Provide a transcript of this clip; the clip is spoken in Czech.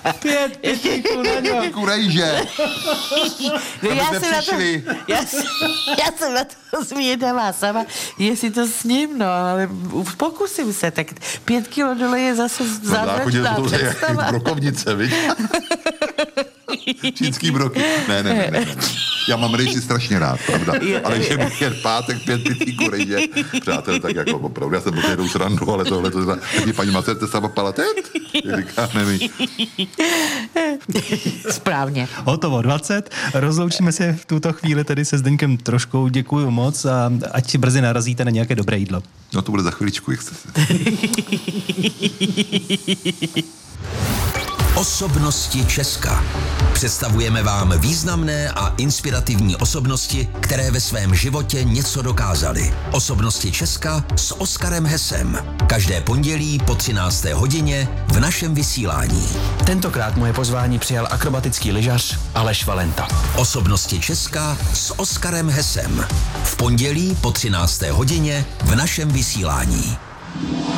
5 pitlíků na ňo. Kurejže. No já jsem na to zvědavá sama, jestli to s ním, no, ale pokusím se, tak 5 kilo dole je zase zázračná představa. Brokovnice, viď? Čínský broky. Ne. Já mám rejži strašně rád, pravda. Ale že bych jen pátek 5 pitlíků rejže, přátelé, tak jako opravdu, já jsem byl jednou srandu, ale tohle to znamená, paní Macerte sama palatet? Říká, nevím. Správně. Hotovo 20. Rozloučíme se v tuto chvíli tedy se Zdeňkem Troškou. Děkuju moc a ať si brzy narazíte na nějaké dobré jídlo. No to bude za chviličku, jak chcete. Osobnosti Česka. Představujeme vám významné a inspirativní osobnosti, které ve svém životě něco dokázaly. Osobnosti Česka s Oskarem Hesem. Každé pondělí po 13. hodině v našem vysílání. Tentokrát moje pozvání přijal akrobatický lyžař Aleš Valenta. Osobnosti Česka s Oskarem Hesem. V pondělí po 13. hodině v našem vysílání.